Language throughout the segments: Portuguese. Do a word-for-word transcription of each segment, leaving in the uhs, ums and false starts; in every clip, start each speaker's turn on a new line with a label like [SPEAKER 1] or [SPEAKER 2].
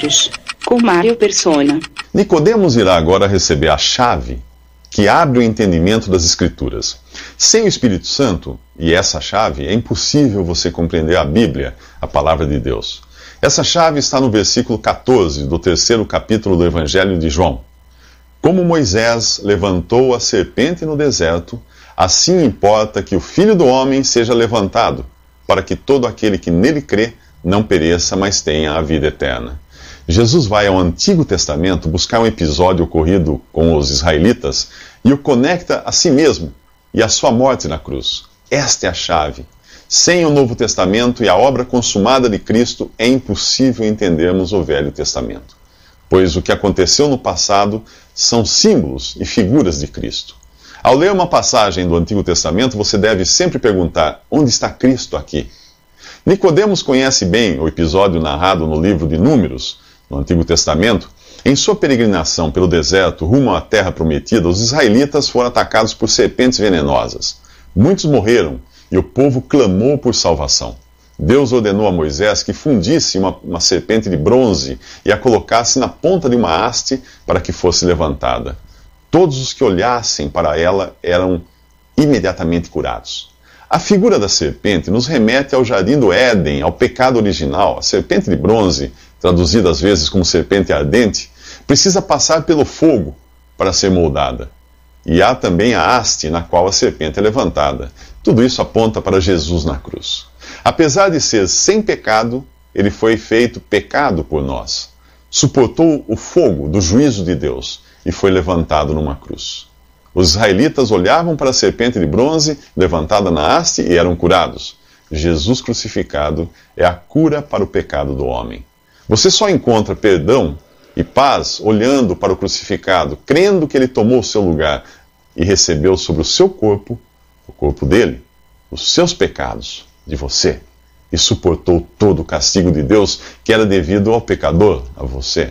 [SPEAKER 1] Minutos, com Mário Persona.
[SPEAKER 2] Nicodemos irá agora receber a chave que abre o entendimento das Escrituras. Sem o Espírito Santo e essa chave, é impossível você compreender a Bíblia, a palavra de Deus. Essa chave está no versículo quatorze do terceiro capítulo do Evangelho de João. Como Moisés levantou a serpente no deserto, assim importa que o Filho do Homem seja levantado, para que todo aquele que nele crê não pereça, mas tenha a vida eterna. Jesus vai ao Antigo Testamento buscar um episódio ocorrido com os israelitas e o conecta a si mesmo e a sua morte na cruz. Esta é a chave. Sem o Novo Testamento e a obra consumada de Cristo, é impossível entendermos o Velho Testamento, pois o que aconteceu no passado são símbolos e figuras de Cristo. Ao ler uma passagem do Antigo Testamento, você deve sempre perguntar: onde está Cristo aqui? Nicodemos conhece bem o episódio narrado no livro de Números, no Antigo Testamento. Em sua peregrinação pelo deserto rumo à terra prometida, os israelitas foram atacados por serpentes venenosas. Muitos morreram e o povo clamou por salvação. Deus ordenou a Moisés que fundisse uma, uma serpente de bronze e a colocasse na ponta de uma haste para que fosse levantada. Todos os que olhassem para ela eram imediatamente curados. A figura da serpente nos remete ao jardim do Éden, ao pecado original. A serpente de bronze, traduzida às vezes como serpente ardente, precisa passar pelo fogo para ser moldada. E há também a haste na qual a serpente é levantada. Tudo isso aponta para Jesus na cruz. Apesar de ser sem pecado, ele foi feito pecado por nós. Suportou o fogo do juízo de Deus e foi levantado numa cruz. Os israelitas olhavam para a serpente de bronze levantada na haste e eram curados. Jesus crucificado é a cura para o pecado do homem. Você só encontra perdão e paz olhando para o crucificado, crendo que ele tomou o seu lugar e recebeu sobre o seu corpo, o corpo dele, os seus pecados, de você, e suportou todo o castigo de Deus que era devido ao pecador, a você.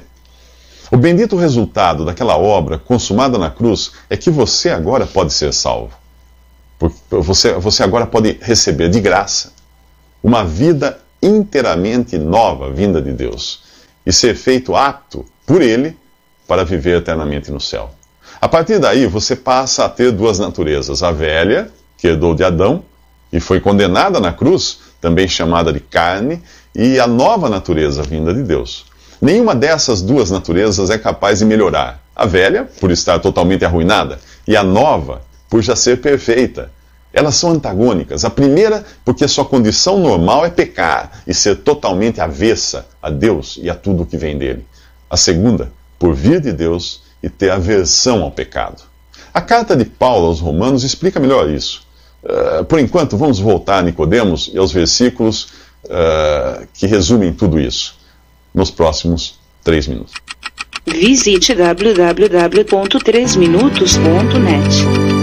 [SPEAKER 2] O bendito resultado daquela obra consumada na cruz é que você agora pode ser salvo. Você, você agora pode receber de graça uma vida inteiramente nova vinda de Deus e ser feito apto por Ele para viver eternamente no céu. A partir daí, você passa a ter duas naturezas: a velha, que herdou de Adão e foi condenada na cruz, também chamada de carne, e a nova natureza vinda de Deus. Nenhuma dessas duas naturezas é capaz de melhorar. A velha, por estar totalmente arruinada, e a nova, por já ser perfeita. Elas são antagônicas. A primeira, porque sua condição normal é pecar e ser totalmente avessa a Deus e a tudo o que vem dele. A segunda, por vir de Deus e ter aversão ao pecado. A carta de Paulo aos Romanos explica melhor isso. Uh, por enquanto, vamos voltar a Nicodemos e aos versículos uh, que resumem tudo isso, nos próximos três minutos.
[SPEAKER 1] Visite w w w ponto três minutos ponto net.